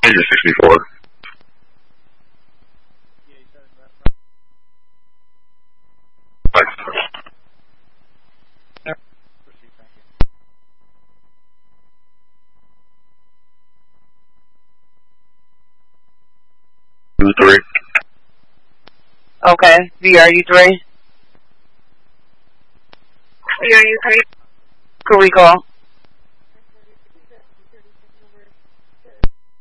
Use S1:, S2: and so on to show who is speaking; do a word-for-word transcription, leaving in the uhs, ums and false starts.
S1: Ranger sixty-four. Two, three.
S2: Okay, V R U three.
S3: V R U three.
S2: Could we call?